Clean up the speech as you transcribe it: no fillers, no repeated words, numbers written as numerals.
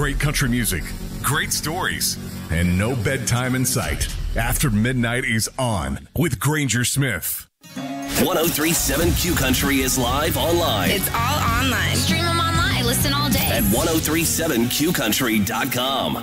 Great country music, great stories, and no bedtime in sight. After Midnight is on with Granger Smith. 1037 Q Country is live online. It's all online. Stream them online. Listen all day. At 1037QCountry.com.